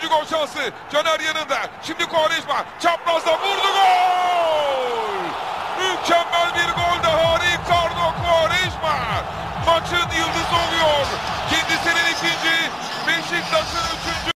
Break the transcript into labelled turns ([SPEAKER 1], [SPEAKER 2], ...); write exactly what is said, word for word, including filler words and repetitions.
[SPEAKER 1] gol şansı. Caner yanında. Şimdi Quaresma. Çaprazda vurdu, gol! Mükemmel bir gol daha. Ricardo Quaresma maçın yıldızı oluyor. Kendisinin ikinci, Beşiktaş'ın üçüncü.